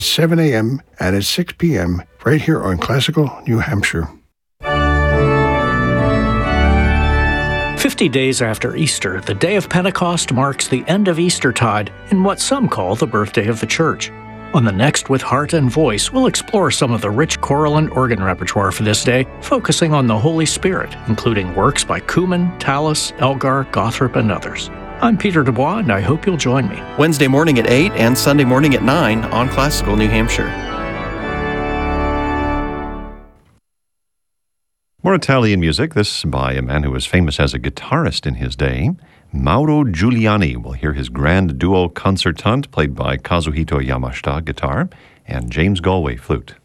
7 a.m. and at 6 p.m. right here on Classical New Hampshire. 50 days after Easter, the day of Pentecost marks the end of Eastertide in what some call the birthday of the Church. On the Next with Heart and Voice, we'll explore some of the rich choral and organ repertoire for this day, focusing on the Holy Spirit, including works by Kuhlman, Tallis, Elgar, Gothrop, and others. I'm Peter Dubois, and I hope you'll join me. Wednesday morning at 8 and Sunday morning at 9 on Classical New Hampshire. More Italian music, this by a man who was famous as a guitarist in his day. Mauro Giuliani. We'll hear his grand duo concertante played by Kazuhito Yamashita, guitar, and James Galway, flute.